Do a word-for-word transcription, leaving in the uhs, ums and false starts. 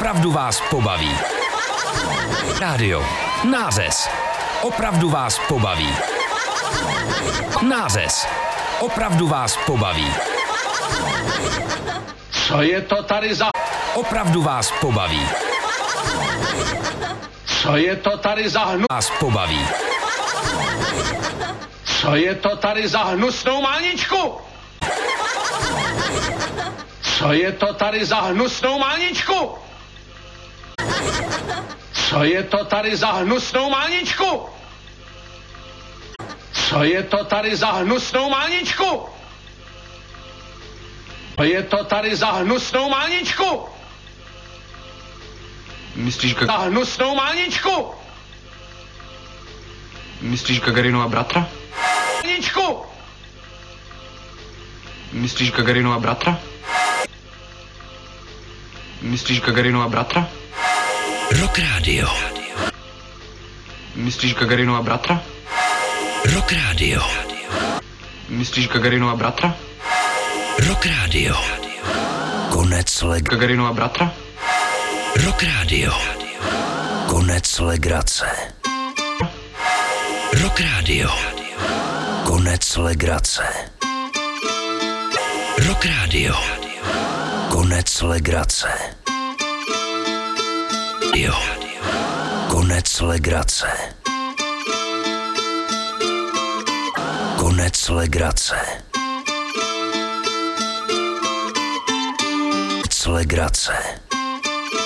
Opravdu vás pobaví. Rádio Nářez. Opravdu vás pobaví. Nářez. Opravdu vás pobaví. Co je to tady za... Opravdu vás pobaví. Co je to tady za hnu... Vás pobaví. Co je to tady za hnusnou máničku? Co je to tady za hnusnou máničku? Co je to tady za hnusnou máničku? Co je to tady za hnusnou máničku? Co je to tady za hnusnou máničku? Myslíš, ka... Za hnusnou máničku? Myslíš Gagarinova bratra? Máničku? Myslíš Gagarinova bratra? Myslíš Gagarinova bratra? Rock Radio. Myslíš Gagarinova bratra? Rock Radio. Myslíš Gagarinova bratra? Rock Radio. Konec leg... Gagarinova bratra? Rock Radio. Konec legrace. Rock Radio. Konec legrace. Rock Radio. Konec legrace. Jo. Konec legrace. Konec legrace. Konec legrace.